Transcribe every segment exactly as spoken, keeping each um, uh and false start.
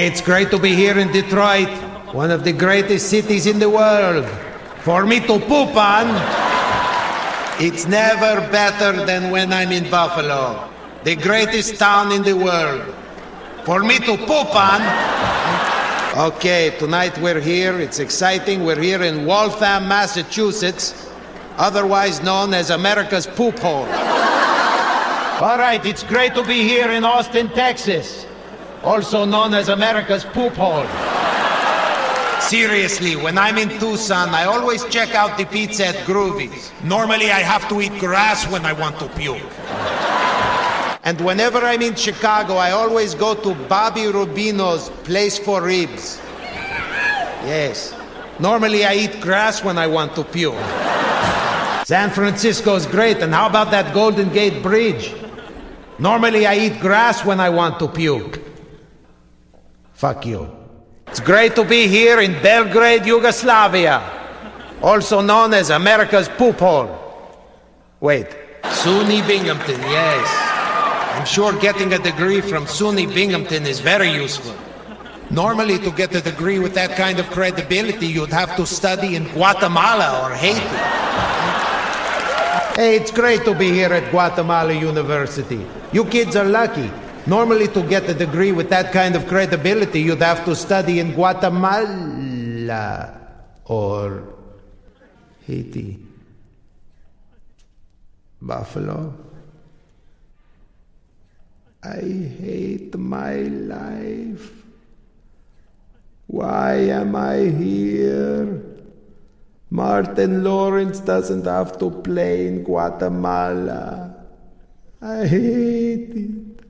Hey, it's great to be here in Detroit, one of the greatest cities in the world. For me to poop on, it's never better than when I'm in Buffalo, the greatest town in the world. For me to poop on... Okay, tonight we're here, it's exciting. We're here in Waltham, Massachusetts, otherwise known as America's poop hole. All right, it's great to be here in Austin, Texas, also known as America's poop hole. Seriously, when I'm in Tucson, I always check out the pizza at Groovy's. Normally, I have to eat grass when I want to puke. And whenever I'm in Chicago, I always go to Bobby Rubino's Place for Ribs. Yes. Normally, I eat grass when I want to puke. San Francisco's great, and how about that Golden Gate Bridge? Normally, I eat grass when I want to puke. Fuck you. It's great to be here in Belgrade, Yugoslavia, also known as America's poop hole. Wait, SUNY Binghamton, yes. I'm sure getting a degree from SUNY Binghamton is very useful. Normally, to get a degree with that kind of credibility, you'd have to study in Guatemala or Haiti. Hey, it's great to be here at Guatemala University. You kids are lucky. Normally, to get a degree with that kind of credibility, you'd have to study in Guatemala or Haiti. Buffalo. I hate my life. Why am I here? Martin Lawrence doesn't have to play in Guatemala. I hate it.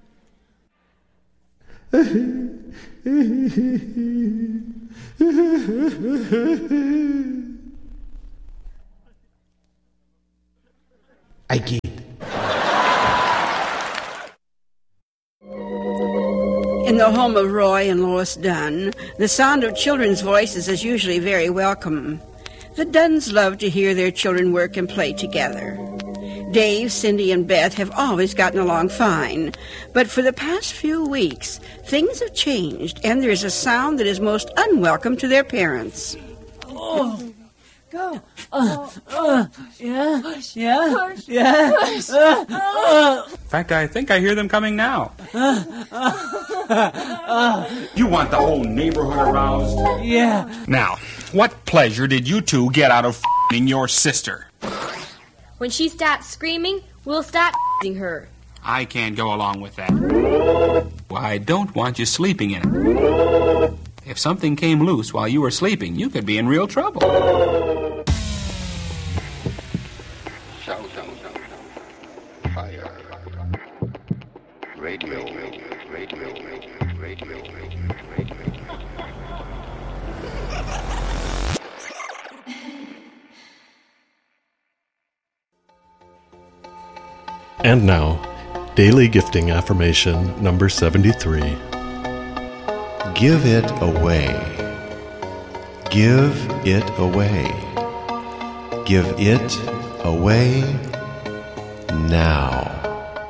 I kid. In the home of Roy and Lois Dunn, the sound of children's voices is usually very welcome. The Dunns love to hear their children work and play together. Dave, Cindy, and Beth have always gotten along fine, but for the past few weeks, things have changed, and there's a sound that is most unwelcome to their parents. Oh, go. Uh, uh, yeah, yeah, yeah. Uh, uh. In fact, I think I hear them coming now. You want the whole neighborhood aroused? Yeah. Now, what pleasure did you two get out of f***ing your sister? When she stops screaming, we'll stop f***ing her. I can't go along with that. Well, I don't want you sleeping in it. If something came loose while you were sleeping, you could be in real trouble. Fire. Radio, radio, radio, radio, radio. And now, Daily Gifting Affirmation number seventy-three. Give it away. Give it away. Give it away now.